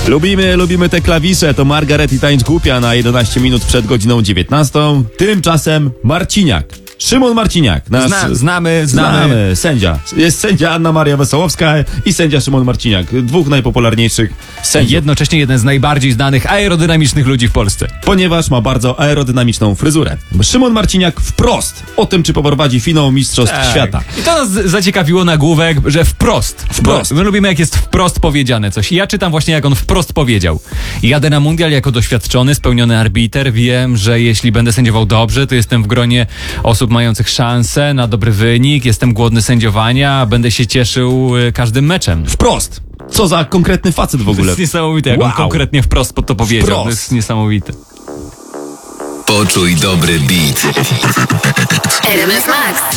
Lubimy te klawisze. To Margaret i tańcz głupia na 11 minut przed godziną 19. Tymczasem Marciniak. Szymon Marciniak. Nasz, Znamy. Sędzia. Jest sędzia Anna Maria Wesołowska i sędzia Szymon Marciniak. Dwóch najpopularniejszych sędziów. Jednocześnie jeden z najbardziej znanych aerodynamicznych ludzi w Polsce. Ponieważ ma bardzo aerodynamiczną fryzurę. Szymon Marciniak wprost o tym, czy poprowadzi finał Mistrzostw Świata. I to nas zaciekawiło nagłówek, że wprost. My lubimy, jak jest wprost powiedziane coś. I ja czytam właśnie, jak on wprost powiedział. Jadę na mundial jako doświadczony, spełniony arbiter. Wiem, że jeśli będę sędziował dobrze, to jestem w gronie osób mających szansę na dobry wynik. Jestem głodny sędziowania, będę się cieszył każdym meczem. Wprost! Co za konkretny facet w ogóle. To jest niesamowite, jak on konkretnie wprost to powiedział. Wprost. To jest niesamowite. Poczuj dobry beat. RMF Max.